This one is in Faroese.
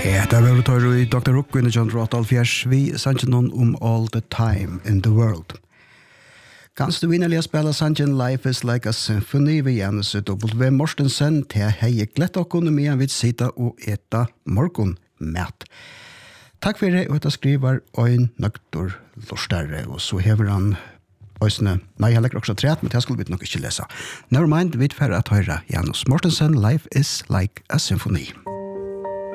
Ja, det var tar i Dr. Rock og John Rotalfjers. Vi sannsyn noen all the time in the world. Kanst du vinnerlig spela sannsyn Life is like a symphony ved Janus W. Mortensen til hei glett og kunne med vidt sida og eta morgon mat. Takk for det, og etter skriver Øyn Nøktor Lorstare, og så hever han Øysene, nei, jeg legger også træt, men det skulle vi nok ikke lese. Never mind, vi får at høre Janus Mortensen, Life is like a symphony.